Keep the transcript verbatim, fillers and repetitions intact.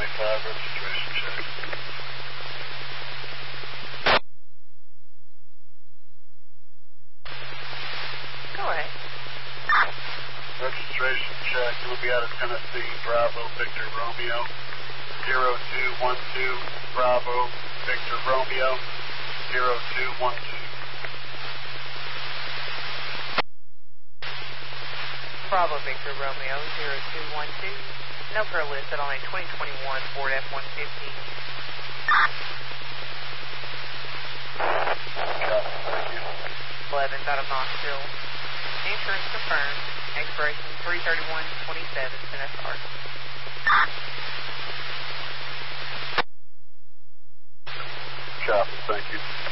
twenty-five, registration check. Go ahead. Registration check. You will be out of Tennessee. Bravo, Victor, Romeo. zero two one two, Bravo, Victor, Romeo. zero two one two. Bravo, Victor, Romeo, zero two one two. No per listed on a twenty twenty-one Ford F one fifty. eleven out of Knoxville. Insurance confirmed. Expiration three thirty-one twenty-seven, N S R. Copy, thank you.